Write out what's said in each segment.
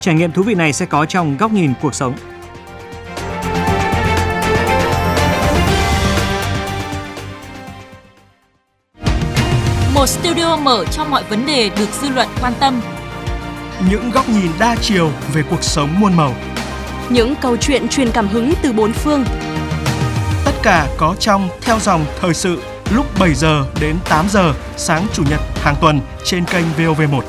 Trải nghiệm thú vị này sẽ có trong Góc nhìn cuộc sống. Một studio mở cho mọi vấn đề được dư luận quan tâm. Những góc nhìn đa chiều về cuộc sống muôn màu. Những câu chuyện truyền cảm hứng từ bốn phương. Tất cả có trong Theo dòng thời sự lúc 7 giờ đến 8 giờ sáng Chủ nhật hàng tuần trên kênh VOV1.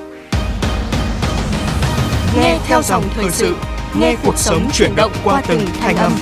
Nghe theo dòng thời sự, nghe cuộc sống chuyển động qua từng thanh âm.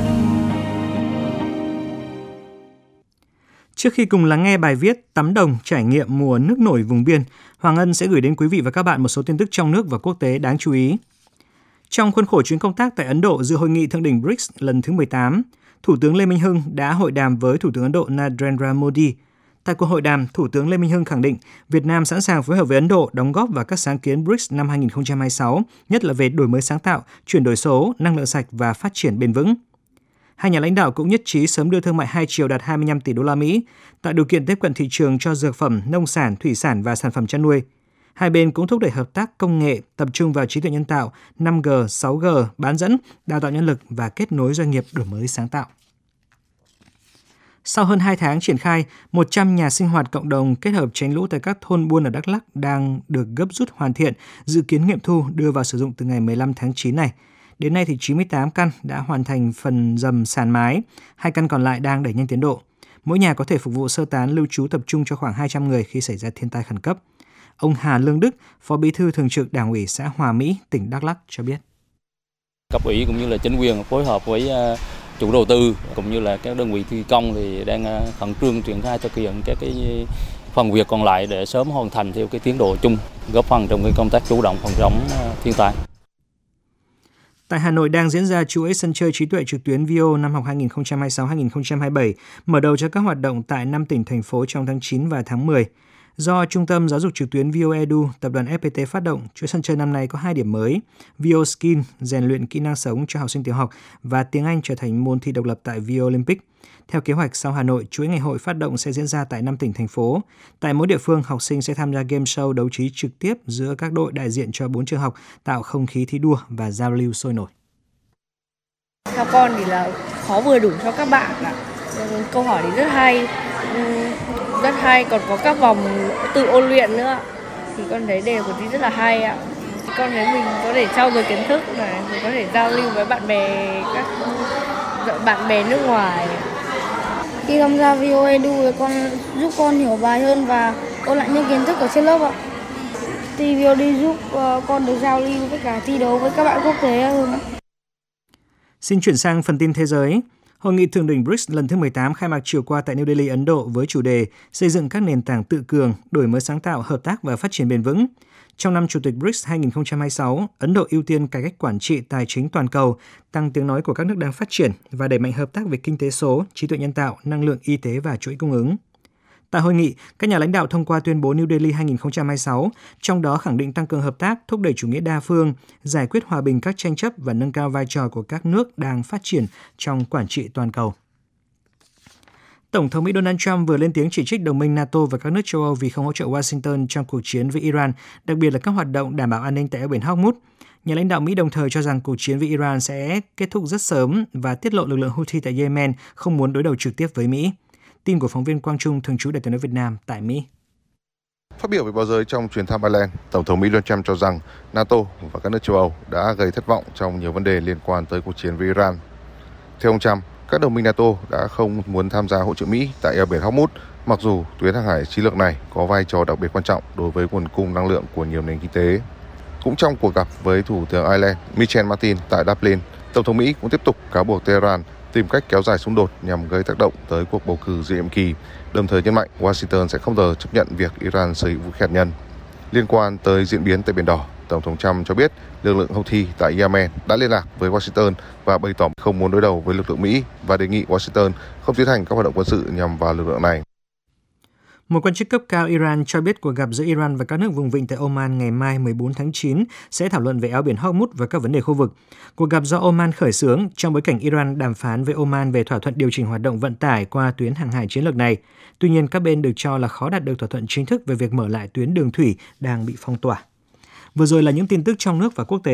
Trước khi cùng lắng nghe bài viết Tắm đồng trải nghiệm mùa nước nổi vùng biên, Hoàng Ân sẽ gửi đến quý vị và các bạn một số tin tức trong nước và quốc tế đáng chú ý. Trong khuôn khổ chuyến công tác tại Ấn Độ dự hội nghị thượng đỉnh BRICS lần thứ 18, Thủ tướng Lê Minh Hưng đã hội đàm với Thủ tướng Ấn Độ Narendra Modi. Tại cuộc hội đàm, Thủ tướng Lê Minh Hưng khẳng định Việt Nam sẵn sàng phối hợp với Ấn Độ đóng góp vào các sáng kiến BRICS năm 2026, nhất là về đổi mới sáng tạo, chuyển đổi số, năng lượng sạch và phát triển bền vững. Hai nhà lãnh đạo cũng nhất trí sớm đưa thương mại hai chiều đạt 25 tỷ đô la Mỹ, tạo điều kiện tiếp cận thị trường cho dược phẩm, nông sản, thủy sản và sản phẩm chăn nuôi. Hai bên cũng thúc đẩy hợp tác công nghệ, tập trung vào trí tuệ nhân tạo, 5G, 6G, bán dẫn, đào tạo nhân lực và kết nối doanh nghiệp đổi mới sáng tạo. Sau hơn 2 tháng triển khai, 100 nhà sinh hoạt cộng đồng kết hợp tránh lũ tại các thôn buôn ở Đắk Lắk đang được gấp rút hoàn thiện, dự kiến nghiệm thu đưa vào sử dụng từ ngày 15 tháng 9 này. Đến nay thì 98 căn đã hoàn thành phần dầm sàn mái, 2 căn còn lại đang đẩy nhanh tiến độ. Mỗi nhà có thể phục vụ sơ tán lưu trú tập trung cho khoảng 200 người khi xảy ra thiên tai khẩn cấp. Ông Hà Lương Đức, Phó Bí thư Thường trực Đảng ủy xã Hòa Mỹ, tỉnh Đắk Lắk cho biết. Cấp ủy cũng như là chính quyền phối hợp với chủ đầu tư cũng như là các đơn vị thi công thì đang khẩn trương triển khai thực hiện các cái phần việc còn lại để sớm hoàn thành theo cái tiến độ chung, góp phần trong cái công tác chủ động phòng chống thiên tai. Tại Hà Nội đang diễn ra chuỗi sân chơi trí tuệ trực tuyến VO năm học 2026-2027, mở đầu cho các hoạt động tại 5 tỉnh, thành phố trong tháng 9 và tháng 10. Do Trung tâm Giáo dục trực tuyến VO Edu, tập đoàn FPT phát động, chuỗi sân chơi năm nay có 2 điểm mới: VO Skill, rèn luyện kỹ năng sống cho học sinh tiểu học và tiếng Anh trở thành môn thi độc lập tại VO Olympic. Theo kế hoạch, sau Hà Nội, chuỗi ngày hội phát động sẽ diễn ra tại 5 tỉnh, thành phố. Tại mỗi địa phương, học sinh sẽ tham gia game show đấu trí trực tiếp giữa các đội đại diện cho 4 trường học, tạo không khí thi đua và giao lưu sôi nổi. Theo con thì là khó vừa đủ cho các bạn ạ. Câu hỏi thì rất hay, còn có các vòng tự ôn luyện nữa. Thì con thấy đề của thi rất là hay ạ. Con thấy mình có thể trau dồi kiến thức này, mình có thể giao lưu với bạn bè nước ngoài. Khi tham gia VO Edu con giúp con hiểu bài hơn và ôn lại những kiến thức ở trên lớp ạ. Thì VO đi giúp con được giao lưu với cả thi đấu với các bạn quốc tế hơn. Xin chuyển sang phần tin thế giới. Hội nghị thượng đỉnh BRICS lần thứ 18 khai mạc chiều qua tại New Delhi, Ấn Độ với chủ đề xây dựng các nền tảng tự cường, đổi mới sáng tạo, hợp tác và phát triển bền vững. Trong năm Chủ tịch BRICS 2026, Ấn Độ ưu tiên cải cách quản trị tài chính toàn cầu, tăng tiếng nói của các nước đang phát triển và đẩy mạnh hợp tác về kinh tế số, trí tuệ nhân tạo, năng lượng, y tế và chuỗi cung ứng. Tại hội nghị, các nhà lãnh đạo thông qua tuyên bố New Delhi 2026, trong đó khẳng định tăng cường hợp tác, thúc đẩy chủ nghĩa đa phương, giải quyết hòa bình các tranh chấp và nâng cao vai trò của các nước đang phát triển trong quản trị toàn cầu. Tổng thống Mỹ Donald Trump vừa lên tiếng chỉ trích đồng minh NATO và các nước châu Âu vì không hỗ trợ Washington trong cuộc chiến với Iran, đặc biệt là các hoạt động đảm bảo an ninh tại eo biển Hormuz. Nhà lãnh đạo Mỹ đồng thời cho rằng cuộc chiến với Iran sẽ kết thúc rất sớm và tiết lộ lực lượng Houthi tại Yemen không muốn đối đầu trực tiếp với Mỹ. Tin của phóng viên Quang Trung, thường trú Đài Tiếng nói Việt Nam tại Mỹ. Phát biểu với báo giới trong chuyến thăm Ireland, Tổng thống Mỹ Donald Trump cho rằng NATO và các nước châu Âu đã gây thất vọng trong nhiều vấn đề liên quan tới cuộc chiến với Iran. Theo ông Trump, các đồng minh NATO đã không muốn tham gia hỗ trợ Mỹ tại eo biển Hormuz, mặc dù tuyến hàng hải chiến lược này có vai trò đặc biệt quan trọng đối với nguồn cung năng lượng của nhiều nền kinh tế. Cũng trong cuộc gặp với Thủ tướng Ireland Michel Martin tại Dublin, Tổng thống Mỹ cũng tiếp tục cáo buộc Tehran tìm cách kéo dài xung đột nhằm gây tác động tới cuộc bầu cử giữa nhiệm kỳ, đồng thời nhấn mạnh Washington sẽ không bao giờ chấp nhận việc Iran sở hữu vũ khí hạt nhân. Liên quan tới diễn biến tại Biển Đỏ, Tổng thống Trump cho biết lực lượng Houthi tại Yemen đã liên lạc với Washington và bày tỏ không muốn đối đầu với lực lượng Mỹ và đề nghị Washington không tiến hành các hoạt động quân sự nhằm vào lực lượng này. Một quan chức cấp cao Iran cho biết cuộc gặp giữa Iran và các nước vùng vịnh tại Oman ngày mai 14 tháng 9 sẽ thảo luận về eo biển Hormuz và các vấn đề khu vực. Cuộc gặp do Oman khởi xướng trong bối cảnh Iran đàm phán với Oman về thỏa thuận điều chỉnh hoạt động vận tải qua tuyến hàng hải chiến lược này. Tuy nhiên, các bên được cho là khó đạt được thỏa thuận chính thức về việc mở lại tuyến đường thủy đang bị phong tỏa. Vừa rồi là những tin tức trong nước và quốc tế.